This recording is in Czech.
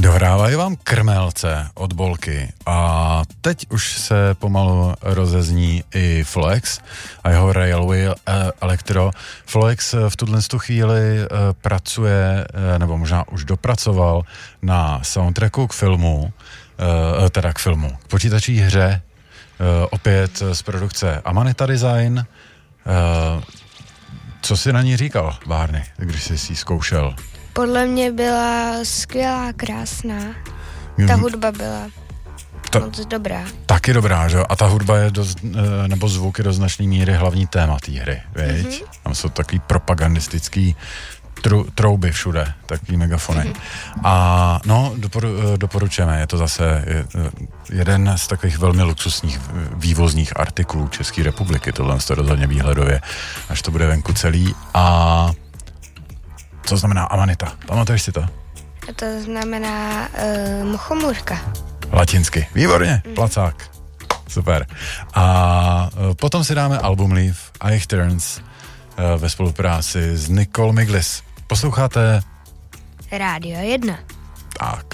Dohrávají vám krmelce od Bolky a teď už se pomalu rozezní i Floex a jeho Railway Electro. Floex v tuhle chvíli pracuje, nebo možná už dopracoval na soundtracku k filmu, k počítačové hře, opět z produkce Amanita Design. Co jsi na ní říkal, Barney, když jsi ji zkoušel? Podle mě byla skvělá, krásná. Ta hudba byla moc dobrá. Taky dobrá, že? A ta hudba je nebo zvuk je do značné míry hlavní téma té hry, viď? Mm-hmm. Tam jsou takový propagandistický trouby všude, takový megafony. A no, doporučujeme, je to zase jeden z takových velmi luxusních vývozních artiklů České republiky, tohle je rozhodně výhledově, až to bude venku celý. A co znamená Amanita? Pamatuješ si to? To znamená muchomůrka. Latinsky. Výborně, placák. Super. A potom si dáme album Leave a jejich Turns ve spolupráci s Nicole Miglis. Posloucháte Rádio 1. Tak.